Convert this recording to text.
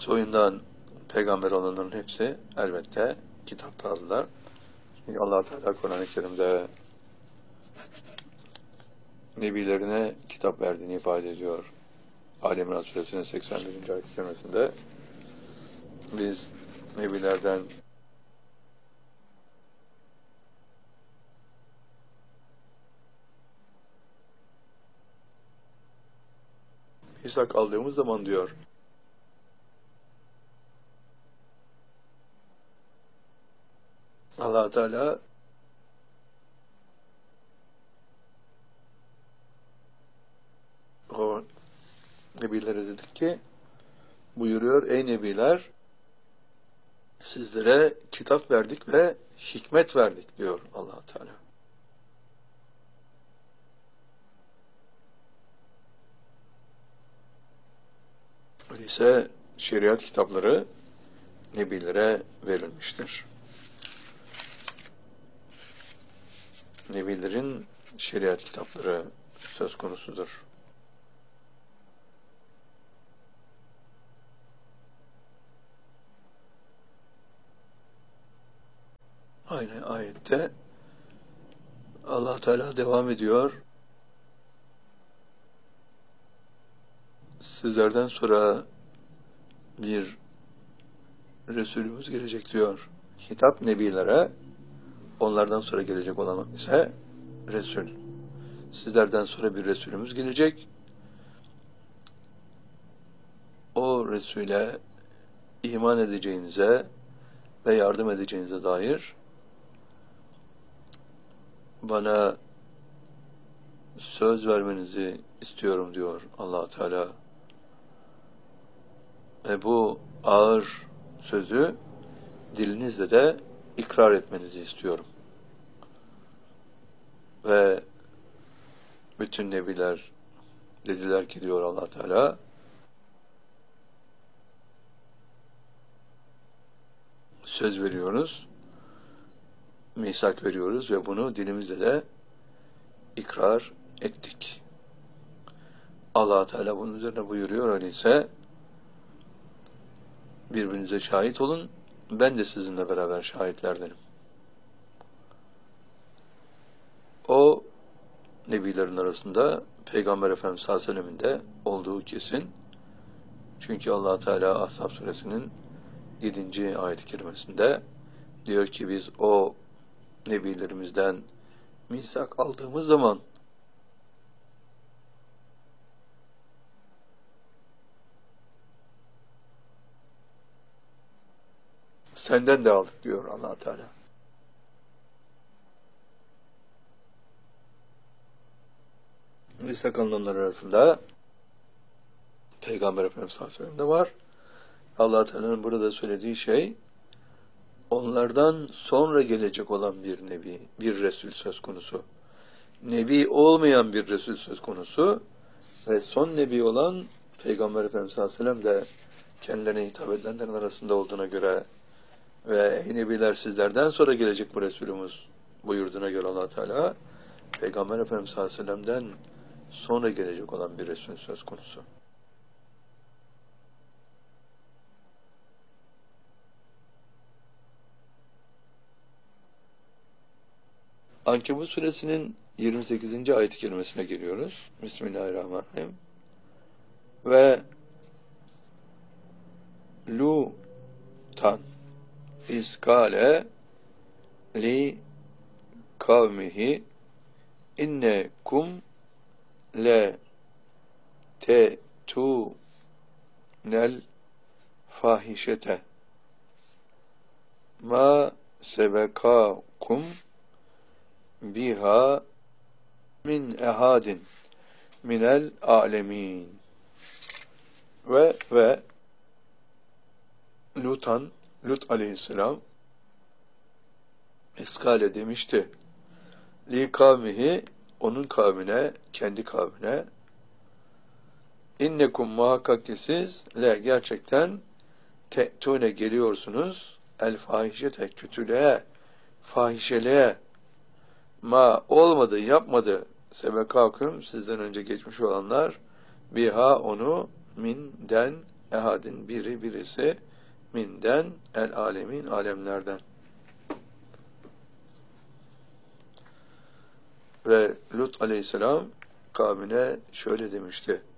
Soyundan peygamber olanların hepsi elbette kitaptadılar. Çünkü Allah Teala Kur'an-ı Kerim'de nebilerine kitap verdiğini ifade ediyor. Ali İmran Suresinin 81. ayet-i kerimesinde biz nebilerden misak aldığımız zaman diyor, Allah Teala o nebilere dedik ki, buyuruyor, ey nebiler, sizlere kitap verdik ve hikmet verdik diyor Allah Teala. Öyleyse şeriat kitapları nebilere verilmiştir. Nebilerin şeriat kitapları söz konusudur. Aynı ayette Allah Teala devam ediyor. Sizlerden sonra bir Resulümüz gelecek diyor. Hitap nebilere, onlardan sonra gelecek olan ise Resul. Sizlerden sonra bir Resulümüz gelecek. O Resul'e iman edeceğinize ve yardım edeceğinize dair bana söz vermenizi istiyorum diyor Allah Teala. Ve bu ağır sözü dilinizle de ikrar etmenizi istiyorum. Ve bütün nebiler dediler ki diyor Allah Teala, söz veriyoruz, misak veriyoruz ve bunu dilimizle de ikrar ettik. Allah Teala bunun üzerine buyuruyor, öyleyse birbirinize şahit olun, ben de sizinle beraber şahitlerdenim. O nebilerin arasında Peygamber Efendimiz sallallahu aleyhi ve sellem'in de olduğu kesin. Çünkü Allah Teala Ahzab suresinin 7. ayet-i kerimesinde diyor ki biz o nebilerimizden misak aldığımız zaman senden de aldık diyor Allah Teala. Misak alınanlar arasında Peygamber Efendimiz sallallahu aleyhi ve sellem de var. Allah Teala'nın burada söylediği şey, onlardan sonra gelecek olan bir nebi, bir Resul söz konusu. Nebi olmayan bir Resul söz konusu ve son nebi olan Peygamber Efendimiz sallallahu aleyhi ve sellem de kendilerine hitap edilenlerin arasında olduğuna göre ve ey nebiler sizlerden sonra gelecek bu Resulümüz buyurduğuna göre Allah Teala Peygamber Efendimiz sallallahu aleyhi ve sellem'den sonra gelecek olan bir Resul söz konusu. Ankebut suresinin 28. ayet-i kerimesine geliyoruz. Bismillahirrahmanirrahim. Ve Lutan iskale li kavmihi innekum le te'tunel fahişete ma sebekakum biha min ehadin minel alemin. Ve Lut aleyhisselam iskale demişti. Li kavmihi, onun kavmine, kendi kavmine, innekum muhakkak ki siz le gerçekten te'tune geliyorsunuz el fahişete, kötülüğe, fahişeliğe, ma olmadı, yapmadı, sebekâküm sizden önce geçmiş olanlar, biha onu, minden ehadin birisi minden el alemin alemlerden. Ve Lut aleyhisselam kavmine şöyle demişti.